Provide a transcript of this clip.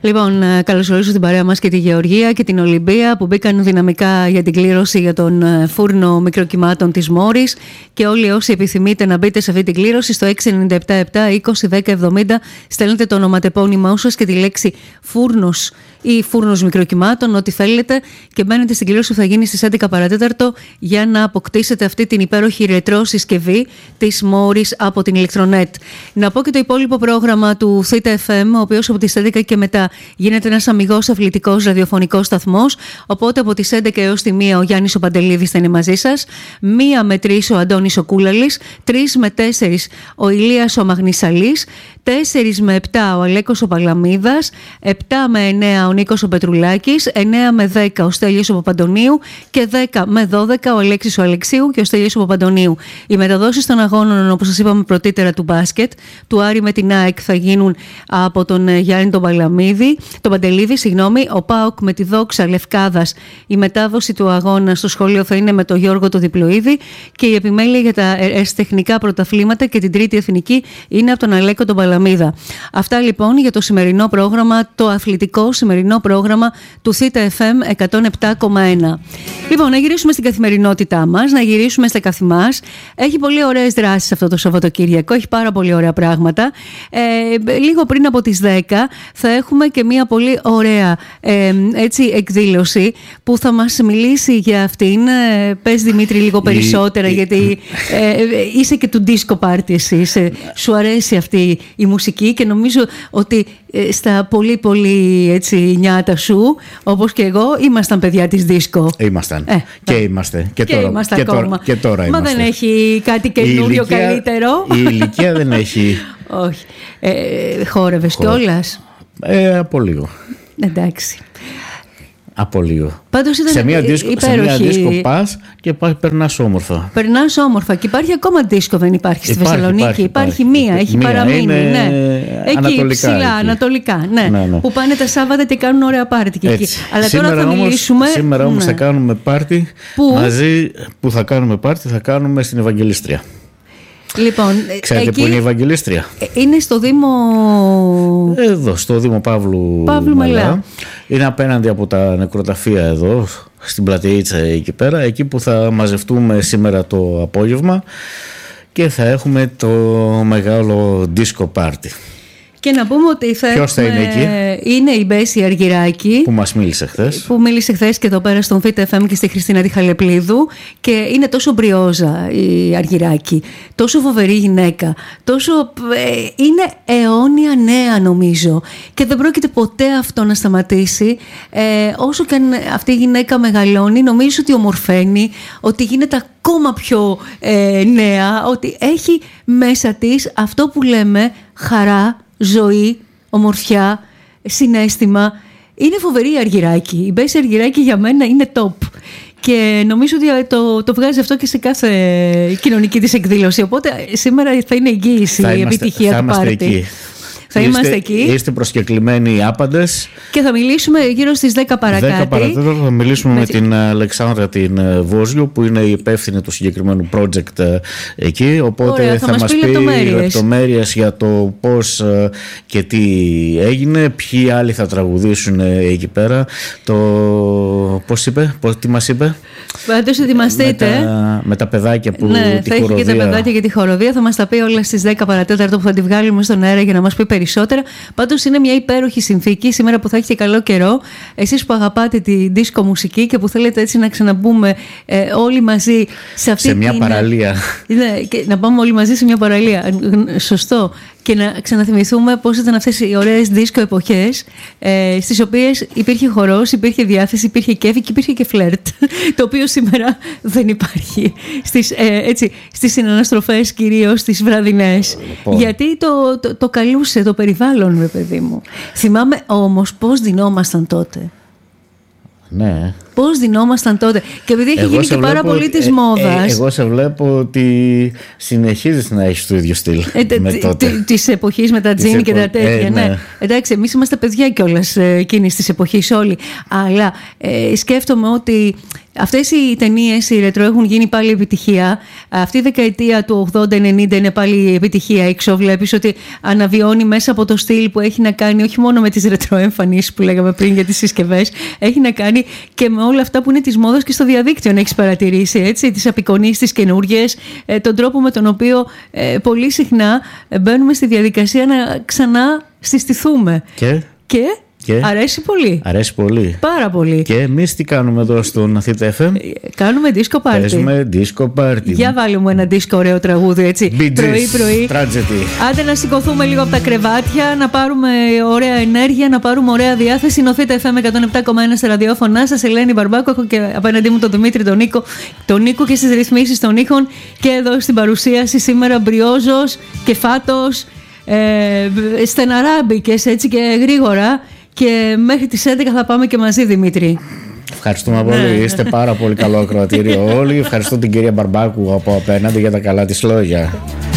Λοιπόν, καλωσορίζω την παρέα μας και τη Γεωργία και την Ολυμπία που μπήκαν δυναμικά για την κλήρωση για τον φούρνο μικροκυμάτων της Μόρης, και όλοι όσοι επιθυμείτε να μπείτε σε αυτή την κλήρωση στο 697 7 20 10 70 στέλνετε το ονοματεπώνυμά σας και τη λέξη φούρνος ή φούρνος μικροκυμάτων, ό,τι θέλετε, και μπαίνετε στην κλήρωση που θα γίνει στις 11 παρατέταρτο για να αποκτήσετε αυτή την υπέροχη ρετρό συσκευή της Μόρης από την Ηλεκτρονέτ. Να πω και το υπόλοιπο πρόγραμμα του Θήτα FM, ο οποίος από τις 11 και μετά γίνεται ένας αμιγός αθλητικός ραδιοφωνικός σταθμός. Οπότε από τις 11 έως τη 1 ο Γιάννης ο Παντελίδης θα είναι μαζί σας, 1 με 3 ο Αντώνης ο Κούλαλης, 3 με 4 ο Ηλίας ο Μαγνησαλής, 4 με 7 ο Αλέκος ο Παλαμίδας, 7 με 9 ο Νίκος ο Πετρουλάκης, 9 με 10 ο Στέλιος ο Παπαντονίου και 10 με 12 ο Αλέξης ο Αλεξίου και ο Στέλιος ο Παπαντονίου. Οι μεταδόσεις των αγώνων, όπως σας είπαμε πρωτήτερα, του μπάσκετ, του Άρη με την ΑΕΚ θα γίνουν από τον Γιάννη τον Παντελίδη, ο ΠΑΟΚ με τη Δόξα Λευκάδας. Η μετάδοση του αγώνα στο σχολείο θα είναι με τον Γιώργο το Διπλοίδη και η επιμέλεια για τα τεχνικά πρωταθλήματα και την τρίτη εθνική είναι από τον Αλέκο τον Παλαμίδα. Αυτά λοιπόν για το σημερινό πρόγραμμα, το αθλητικό σημερινό πρόγραμμα του Θήτα FM 107,1. Λοιπόν, να γυρίσουμε στην καθημερινότητά μας, να γυρίσουμε στα καθημάς. Έχει πολύ ωραίες δράσεις αυτό το Σαββατοκύριακο, έχει πάρα πολύ ωραία πράγματα. Λίγο πριν από τις 10 θα έχουμε και μια πολύ ωραία εκδήλωση που θα μας μιλήσει για αυτήν. Πες Δημήτρη λίγο περισσότερα, γιατί είσαι και του disco party εσείς. Σου αρέσει αυτή η μουσική και νομίζω ότι στα πολύ πολύ νιάτα σου, όπως και εγώ, ήμασταν παιδιά της disco. Ήμασταν και είμαστε και τώρα είμαστε. Μα δεν έχει κάτι καινούριο καλύτερο. Η ηλικία δεν έχει. Όχι. Χόρευες κιόλας? Από λίγο. Εντάξει. Από λίγο. Πάντως ήταν σε μια δίσκο πας και περνάς όμορφα. Περνάς όμορφα. Και υπάρχει ακόμα δίσκο, δεν υπάρχει στη Θεσσαλονίκη? Υπάρχει μία, έχει παραμείνει. Ναι. Εκεί ψηλά, ανατολικά. Ναι. Που πάνε τα Σάββατα και κάνουν ωραία πάρτι και εκεί. Αλλά σήμερα τώρα θα μιλήσουμε. Σήμερα όμως θα κάνουμε πάρτι μαζί. Που θα κάνουμε πάρτι, θα κάνουμε στην Ευαγγελίστρια. Λοιπόν, ξέρετε εκεί που είναι η Ευαγγελίστρια? Είναι στο Δήμο. Εδώ, στο Δήμο Παύλου Μελά. Είναι απέναντι από τα νεκροταφεία εδώ, στην πλατείτσα εκεί πέρα, εκεί που θα μαζευτούμε σήμερα το απόγευμα και θα έχουμε το μεγάλο disco party. Και να πούμε ότι ποιος θα είναι εκεί? Είναι η Μπέση Αργυράκη που μας μίλησε χθες. Που μίλησε χθες και εδώ πέρα στον Θήτα FM και στη Χριστίνα τη Χαλεπλίδου. Και είναι τόσο μπριόζα η Αργυράκη, τόσο φοβερή γυναίκα, τόσο είναι αιώνια νέα νομίζω. Και δεν πρόκειται ποτέ αυτό να σταματήσει. Όσο και αν αυτή η γυναίκα μεγαλώνει, νομίζω ότι ομορφαίνει, ότι γίνεται ακόμα πιο νέα, ότι έχει μέσα της αυτό που λέμε χαρά, ζωή, ομορφιά, συναίσθημα. Είναι φοβερή η Αργυράκη. Η Μπέση Αργυράκη για μένα είναι top. Και νομίζω ότι το βγάζει αυτό και σε κάθε κοινωνική της εκδήλωση. Οπότε σήμερα θα είναι εγγύηση η επιτυχία του πάρτι. Θα είμαστε εκεί. Είστε προσκεκλημένοι άπαντες. Και θα μιλήσουμε γύρω στις 10 παρακάτω. 10 παρακάτω θα μιλήσουμε με την Αλεξάνδρα την Βόζιου, που είναι η υπεύθυνη του συγκεκριμένου project εκεί. Οπότε ωραία, θα μας πει λεπτομέρειες για το πώς και τι έγινε, ποιοι άλλοι θα τραγουδήσουν εκεί πέρα. Πώς είπε, τι μας είπε? Πάντως ετοιμαστείτε. Με τα παιδάκια που τη θα χοροδία. Έχει και τα παιδάκια για τη χοροδία. Θα μας τα πει όλα στις 10 παρατέταρτο που θα τη βγάλουμε στον αέρα για να μας πει περισσότερα. Πάντως είναι μια υπέροχη συνθήκη σήμερα που θα έχει και καλό καιρό. Εσείς που αγαπάτε τη δίσκο μουσική και που θέλετε έτσι να ξαναμπούμε όλοι μαζί σε μια παραλία. Ναι, και να πάμε όλοι μαζί σε μια παραλία. Σωστό. Και να ξαναθυμηθούμε πώς ήταν αυτές οι ωραίες δίσκο εποχές, στις οποίες υπήρχε χορός, υπήρχε διάθεση, υπήρχε κέφι και υπήρχε και φλερτ, το οποίο σήμερα δεν υπάρχει στις συναναστροφές, κυρίως στις βραδινές. Γιατί το καλούσε το περιβάλλον, παιδί μου. Θυμάμαι όμως πώς δινόμασταν τότε. Ναι. Πώς δινόμασταν τότε. Και επειδή έχει γίνει και πάρα πολύ της μόδας. Εγώ σε βλέπω ότι συνεχίζεις να έχεις το ίδιο στυλ. Της εποχής με τα τζιν και τα τέτοια. Ναι. Εντάξει, εμείς είμαστε παιδιά κιόλας εκείνης της εποχής όλοι. Αλλά σκέφτομαι ότι αυτές οι ταινίες, οι ρετρό, έχουν γίνει πάλι επιτυχία. Αυτή η δεκαετία του 80-90 είναι πάλι επιτυχία έξω. Βλέπεις ότι αναβιώνει μέσα από το στυλ που έχει να κάνει όχι μόνο με τις ρετρό εμφανίσεις που λέγαμε πριν για τις συσκευές, έχει να κάνει και με όλα αυτά που είναι της μόδας και στο διαδίκτυο, να έχεις παρατηρήσει, έτσι, τις απεικονίσεις, τις καινούργιες, τον τρόπο με τον οποίο πολύ συχνά μπαίνουμε στη διαδικασία να ξανά συστηθούμε. Και αρέσει πολύ. Αρέσει πολύ. Πάρα πολύ. Και εμείς τι κάνουμε εδώ στον Αθήτα FM? Κάνουμε disco party. Παίζουμε disco party. Για βάλουμε ένα disco ωραίο τραγούδι, έτσι. Πρωί-πρωί. Tragedy. Άντε να σηκωθούμε λίγο από τα κρεβάτια, να πάρουμε ωραία ενέργεια, να πάρουμε ωραία διάθεση. Είναι ο Αθήτα FM 107,1 στα ραδιόφωνά σας. Ελένη Μπαρμπάκου. Έχω και απέναντί μου τον Δημήτρη τον Νίκο και στις ρυθμίσεις των ήχων. Και εδώ στην παρουσίαση σήμερα Μπριόζος και Φάτος. Στεναρά μπήκες, έτσι, και γρήγορα. Και μέχρι τις 11 θα πάμε και μαζί, Δημήτρη. Ευχαριστούμε πολύ. Είστε πάρα πολύ καλό ακροατήριο όλοι. Ευχαριστώ την κυρία Μπαρμπάκου από απέναντι για τα καλά της λόγια.